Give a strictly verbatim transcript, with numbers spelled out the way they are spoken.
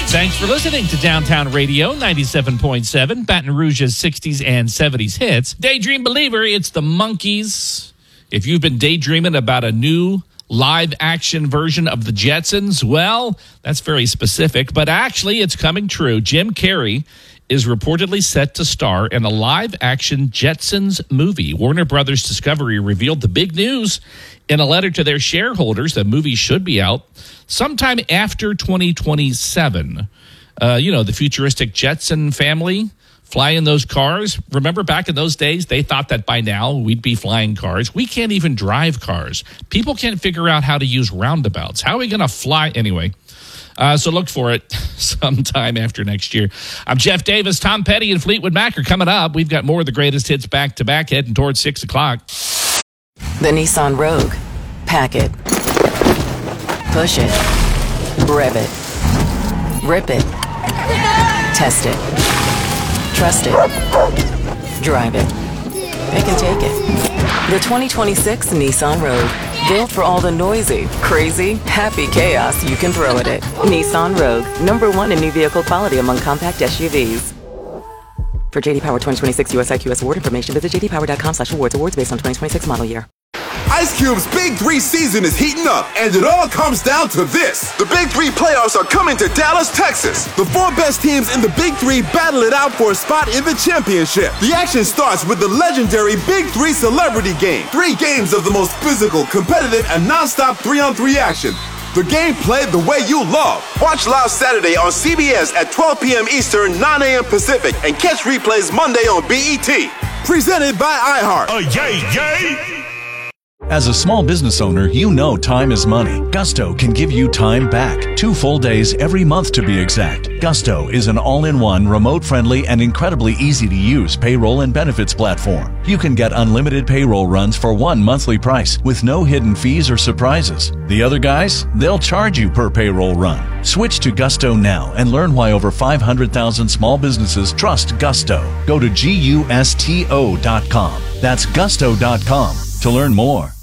Thanks for listening to Downtown Radio ninety-seven point seven, Baton Rouge's sixties and seventies hits. Daydream Believer, it's the Monkees. If you've been daydreaming about a new live-action version of the Jetsons, well, that's very specific, but actually it's coming true. Jim Carrey is reportedly set to star in a live-action Jetsons movie. Warner Brothers Discovery revealed the big news in a letter to their shareholders. The movie should be out sometime after twenty twenty-seven. Uh, you know, the futuristic Jetson family flying those cars. Remember back in those days, they thought that by now we'd be flying cars. We can't even drive cars. People can't figure out how to use roundabouts. How are we going to fly? Anyway, uh, so look for it sometime after next year. I'm Jeff Davis. Tom Petty and Fleetwood Mac are coming up. We've got more of the greatest hits back-to-back heading towards six o'clock. The Nissan Rogue. Pack it. Push it. Rev it. Rip it. Test it. Trust it. Drive it. Pick and take it. The twenty twenty-six Nissan Rogue. Built for all the noisy, crazy, happy chaos you can throw at it. Nissan Rogue. Number one in new vehicle quality among compact S U Vs. For J D Power twenty twenty-six U S I Q S award information, visit j d power dot com slash awards. Awards based on twenty twenty-six model year. Ice Cube's Big Three season is heating up, and it all comes down to this. The Big Three playoffs are coming to Dallas, Texas. The four best teams in the Big Three battle it out for a spot in the championship. The action starts with the legendary Big Three Celebrity Game. Three games of the most physical, competitive, and non-stop three-on-three action. The game played the way you love. Watch live Saturday on C B S at twelve p.m. Eastern, nine a.m. Pacific, and catch replays Monday on B E T. Presented by iHeart. Uh, yay, yay! As a small business owner, you know time is money. Gusto can give you time back. Two full days every month to be exact. Gusto is an all-in-one, remote-friendly, and incredibly easy-to-use payroll and benefits platform. You can get unlimited payroll runs for one monthly price with no hidden fees or surprises. The other guys, they'll charge you per payroll run. Switch to Gusto now and learn why over five hundred thousand small businesses trust Gusto. Go to gusto dot com. That's gusto dot com to learn more.